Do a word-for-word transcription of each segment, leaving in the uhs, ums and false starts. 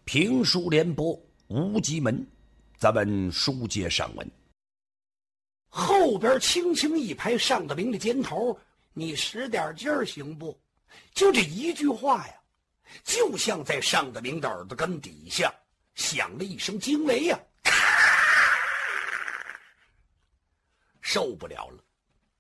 评书联播无极门，咱们书接上文。 后边轻轻一拍尚德明的肩头，你使点劲儿行不？就这一句话呀，就像在尚德明的耳朵根底下响了一声惊雷呀、啊！受不了了，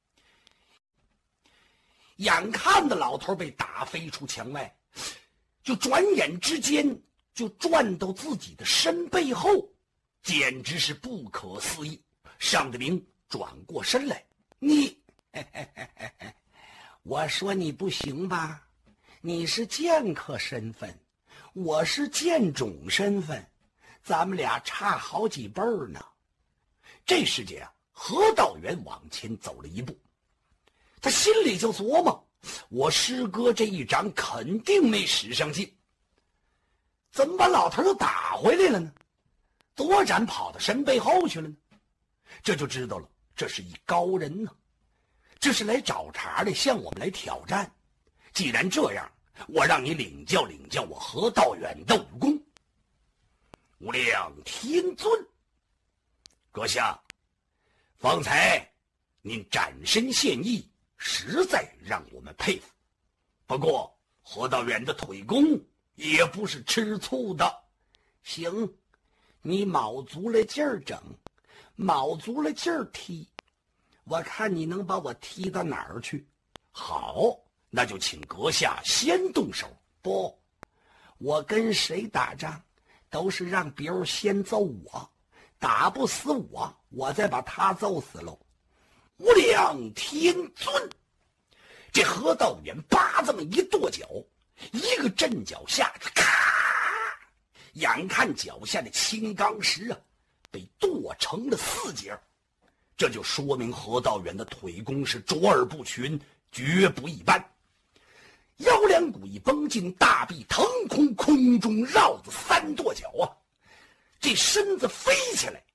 眼看着老头被打飞出墙外，就转眼之间就转到自己的身背后，简直是不可思议。尚德明转过身来，你嘿嘿嘿嘿嘿我说你不行吧？你是剑客身份，我是剑种身份，咱们俩差好几辈儿呢。这时间啊，何道元往前走了一步，他心里就琢磨：我师哥这一掌肯定没使上劲，怎么把老头又打回来了呢？躲闪跑到身背后去了呢？这就知道了，这是一高人呢，这是来找茬的，向我们来挑战。既然这样，我让你领教领教我何道远的武功。无量天尊，阁下，方才您展身现役，实在让我们佩服。不过何道远的腿功也不是吃醋的。行，你卯足了劲儿整，卯足了劲儿踢，我看你能把我踢到哪儿去。好，那就请阁下先动手。不，我跟谁打仗都是让别人先揍我，打不死我，我再把他揍死喽。无量天尊，这何道远叭这么一跺脚，一个震脚下，咔，眼看脚下的青钢石啊被剁成了四截，这就说明何道远的腿功是卓尔不群，绝不一般。腰梁骨一绷进，大臂腾空，空中绕着三跺脚啊，这身子飞起来，